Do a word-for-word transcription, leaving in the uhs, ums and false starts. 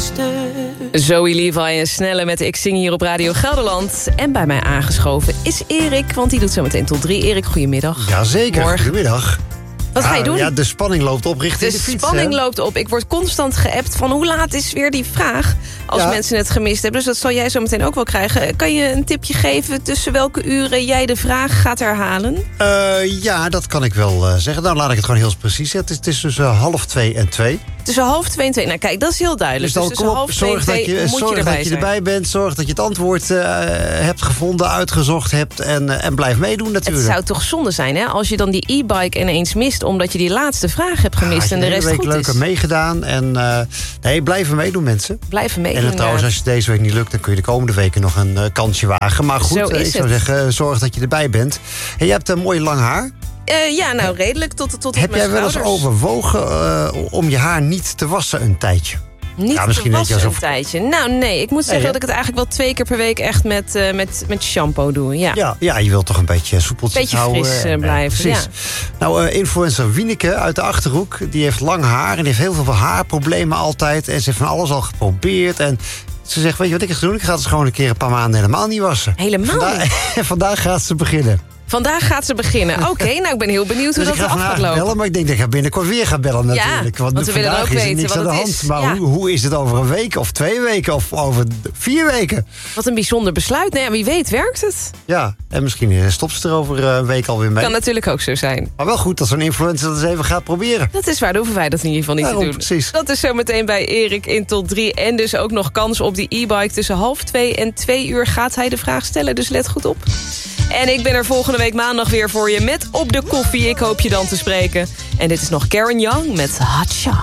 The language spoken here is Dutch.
Zoe Levi en Snelle met Ik Zing hier op Radio Gelderland. En bij mij aangeschoven is Erik, want die doet zo meteen tot drie. Erik, goedemiddag. Jazeker, Morgen. goedemiddag. Wat ga je doen? Ja, de spanning loopt op richting de, de, fiets. De spanning hè? loopt op. Ik word constant geappt van hoe laat is weer die vraag. Als Ja. mensen het gemist hebben. Dus dat zal jij zo meteen ook wel krijgen. Kan je een tipje geven tussen welke uren jij de vraag gaat herhalen? Uh, ja, dat kan ik wel uh, zeggen. Dan laat ik het gewoon heel precies zeggen. Het is, het is tussen uh, half twee en twee. Tussen half twee en twee. Nou kijk, dat is heel duidelijk. Dus dan dus tussen kom op, half twee en zorg dat twee je, moet zorg je erbij dat je zijn. erbij bent. Zorg dat je het antwoord uh, hebt gevonden, uitgezocht hebt. En, uh, en blijf meedoen natuurlijk. Het zou toch zonde zijn, hè? Als je dan die e-bike ineens mist omdat je die laatste vraag hebt gemist ja, en de rest week goed leuker is. meegedaan. En uh, nee, blijven meeddoen, mensen. Blijven meedoen. En uh, trouwens, als je deze week niet lukt, dan kun je de komende weken nog een uh, kansje wagen. Maar goed, Zo uh, is ik zou het. zeggen, uh, zorg dat je erbij bent. En je hebt een uh, mooi lang haar. Uh, ja, nou redelijk. Tot, tot, tot Heb mijn jij wel eens schouders. overwogen uh, om je haar niet te wassen een tijdje? Niet ja, misschien te weet je wassen alsof- een tijdje. Nou, nee. Ik moet zeggen Nee, dat ik het eigenlijk wel twee keer per week echt met, uh, met, met shampoo doe. Ja. Ja, ja, je wilt toch een beetje soepeltjes Beetje houden. fris, uh, en, blijven, precies. ja. Nou, uh, influencer Wieneke uit de Achterhoek, die heeft lang haar en die heeft heel veel haarproblemen altijd. En ze heeft van alles al geprobeerd. En ze zegt, weet je wat ik ga doen? Ik ga het gewoon een keer een paar maanden helemaal niet wassen. Helemaal Vandaag, niet? vandaag gaat ze beginnen. Vandaag gaat ze beginnen. Oké, okay, nou ik ben heel benieuwd hoe Dus dat ik ga af gaat vandaag lopen. bellen, maar ik denk dat ik ga binnenkort weer gaan bellen natuurlijk. want we willen vandaag ook is er weten niks wat aan de het hand. is. Maar Ja. hoe, hoe is het over een week of twee weken of over vier weken? Wat een bijzonder besluit. Nou ja, wie weet werkt het. Ja, en misschien stopt ze er over een week alweer mee. Kan natuurlijk ook zo zijn. Maar wel goed dat zo'n influencer dat eens even gaat proberen. Dat is waar, dan hoeven wij dat in ieder geval niet Daarom, te doen. precies. Dat is zo meteen bij Erik in tot drie. En dus ook nog kans op die e-bike. Tussen half twee en twee uur gaat hij de vraag stellen. Dus let goed op. En ik ben er volgende week maandag weer voor je met Op de Koffie. Ik hoop je dan te spreken. En dit is nog Karen Young met Hot Shot.